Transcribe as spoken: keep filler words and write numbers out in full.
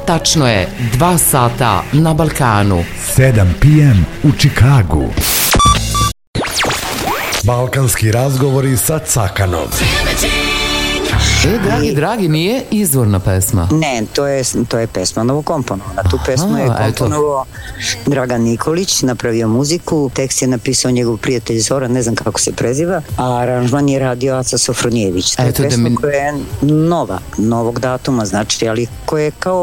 Tačno je dva sata na Balkanu. sedam pe em u Čikagu. Balkanski razgovori sa Cakanom. E, dragi, dragi, nije izvorna pesma. Ne, to je, to je pesma novokomponovana. Tu pesmu je komponovao Dragan Nikolić, napravio muziku, tekst je napisao njegov prijatelj Zoran, ne znam kako se preziva, a aranžman je radio Aca Sofronijević. To je pesma koja je nova, novog datuma, znači, ali koja je kao